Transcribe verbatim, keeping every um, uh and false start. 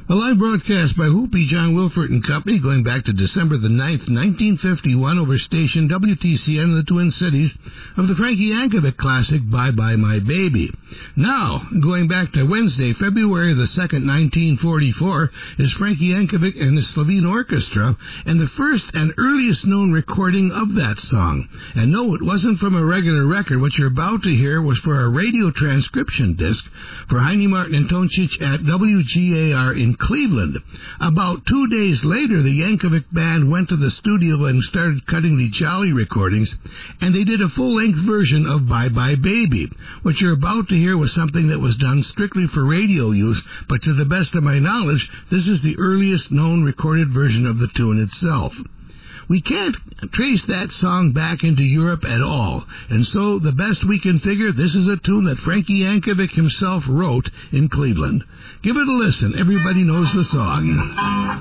A live broadcast by Whoopee, John Wilford and Company going back to December the ninth, nineteen fifty-one over station W T C N in the Twin Cities of the Frankie Yankovic classic Bye Bye My Baby. Now, going back to Wednesday, February the second, nineteen forty-four, is Frankie Yankovic and the Slovene Orchestra and the first and earliest known recording of that song. And no, it wasn't from a regular record. What you're about to hear was for a radio transcription disc for Heine Martin and Toncic at W G A R in Cleveland. About two days later, the Yankovic Band went to the studio and started cutting the Jolly recordings, and they did a full-length version of Bye Bye Baby. What you're about to hear was something that was done strictly for radio use, but to the best of my knowledge, this is the earliest known recorded version of the tune itself. We can't trace that song back into Europe at all, and so the best we can figure, this is a tune that Frankie Yankovic himself wrote in Cleveland. Give it a listen. Everybody knows the song.